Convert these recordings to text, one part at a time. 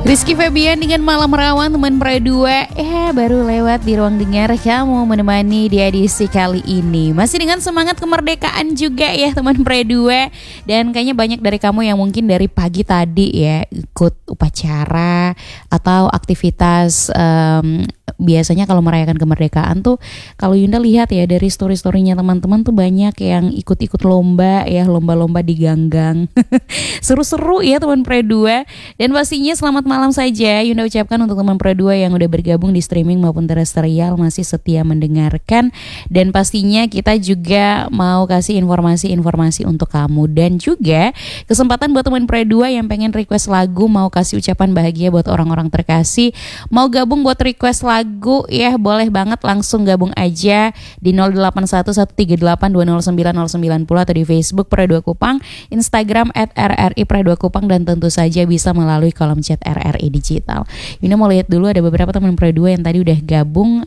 Rizky Febian dengan Malam Rawan teman Pro 2 baru lewat di ruang dengar kamu menemani di edisi kali ini. Masih dengan semangat kemerdekaan juga ya teman Pro 2. Dan kayaknya banyak dari kamu yang mungkin dari pagi tadi ya ikut upacara atau aktivitas biasanya kalau merayakan kemerdekaan tuh kalau Yunda lihat ya dari story-storynya teman-teman tuh banyak yang ikut-ikut lomba ya, lomba-lomba di ganggang. Seru-seru ya teman Pro 2. Dan pastinya selamat malam saja Yunda ucapkan untuk teman Pro 2 yang udah bergabung di streaming maupun terestrial, masih setia mendengarkan. Dan pastinya kita juga mau kasih informasi-informasi untuk kamu. Dan juga kesempatan buat teman Pro 2 yang pengen request lagu, mau kasih ucapan bahagia buat orang-orang terkasih, mau gabung buat request lagu ya, boleh banget langsung gabung aja di 081138209090 atau di Facebook Pro 2 Kupang, Instagram @RRI Pro 2 Kupang, dan tentu saja bisa melalui kolom chat RRI Digital. Yuna mau lihat dulu ada beberapa teman Pro 2 yang tadi udah gabung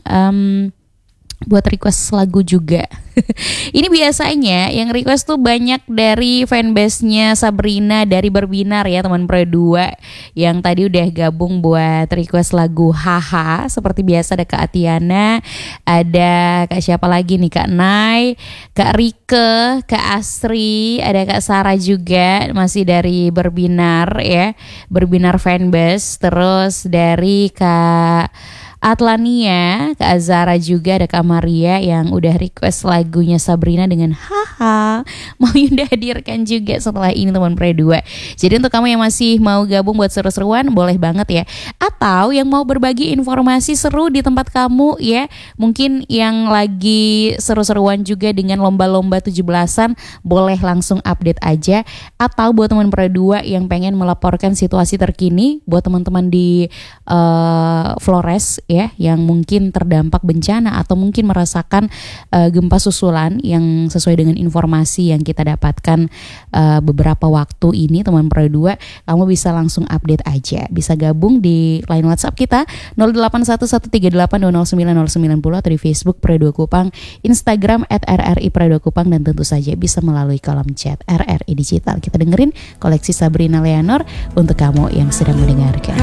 buat request lagu juga. Ini biasanya yang request tuh banyak dari fanbase-nya Sabrina dari Berbinar ya teman Pro 2, yang tadi udah gabung buat request lagu Haha. Seperti biasa ada Kak Atiana, ada Kak siapa lagi nih, Kak Nay, Kak Rike, Kak Asri, ada Kak Sarah juga masih dari Berbinar ya, Berbinar fanbase. Terus dari Kak Atlania, Kak Azara juga, ada Kak Maria yang udah request lagunya Sabrina dengan Haha. Mau Yunda hadirkan juga setelah ini teman Pro 2. Jadi untuk kamu yang masih mau gabung buat seru-seruan boleh banget ya. Atau yang mau berbagi informasi seru di tempat kamu ya, mungkin yang lagi seru-seruan juga dengan lomba-lomba 17-an, boleh langsung update aja. Atau buat teman Pro 2 yang pengen melaporkan situasi terkini buat teman-teman di Flores ya, yang mungkin terdampak bencana atau mungkin merasakan gempa susulan, yang sesuai dengan informasi yang kita dapatkan beberapa waktu ini teman Pro 2, kamu bisa langsung update aja, bisa gabung di line WhatsApp kita 081138209090 atau di Facebook Pro 2 Kupang, Instagram @RRI Pro 2 Kupang, dan tentu saja bisa melalui kolom chat RRI Digital. Kita dengerin koleksi Sabrina Leonor untuk kamu yang sedang mendengarkan.